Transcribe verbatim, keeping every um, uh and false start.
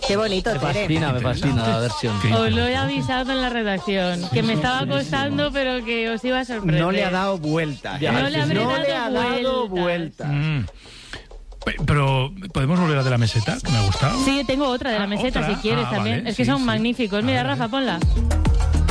Qué bonito, Me Tere. fascina, me fascina la versión. Os lo he avisado en la redacción, que me estaba costando, pero que os iba a sorprender. No le ha dado vuelta. Ya, No le habré no dado le ha dado vueltas. vuelta. Mm. Pe- Pero, ¿podemos volver a de la meseta? Que me ha gustado. Sí, tengo otra de la Ah, meseta ¿otra? si quieres Ah, también. vale, es que sí, son sí. magníficos. Mira, A ver. Rafa, ponla.